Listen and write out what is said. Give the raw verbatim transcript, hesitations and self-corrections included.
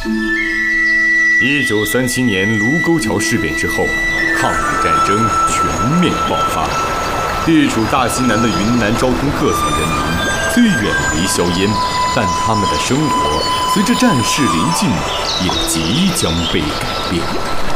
一九三七年卢沟桥事变之后，抗日战争全面爆发。地处大西南的云南昭通各族人民虽远离硝烟，但他们的生活随着战事临近也即将被改变。